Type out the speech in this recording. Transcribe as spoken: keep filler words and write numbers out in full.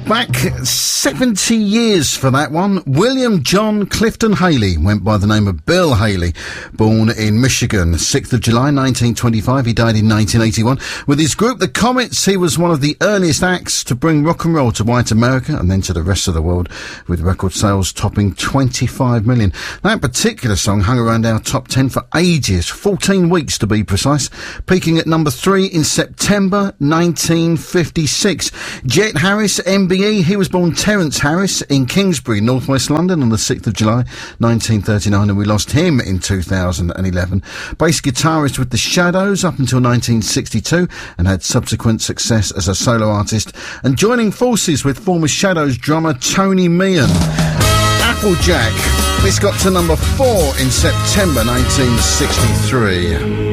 back seventy years for that one. William John Clifton Haley went by the name of Bill Haley, born in Michigan, sixth of July nineteen twenty-five. He died in nineteen eighty-one. With his group, the Comets, he was one of the earliest acts to bring rock and roll to white America and then to the rest of the world, with record sales topping twenty-five million. That particular song hung around our top ten for ages, fourteen weeks to be precise, peaking at number three in September nineteen fifty-six. Jet Harris, M B E, he was born Terence Harris in Kingsbury, northwest London, on the sixth of July nineteen thirty-nine, and we lost him in two thousand eleven. Bass guitarist with The Shadows up until nineteen sixty-two, and had subsequent success as a solo artist, and joining forces with former Shadows drummer Tony Meehan. Applejack, this got to number four in September nineteen sixty-three.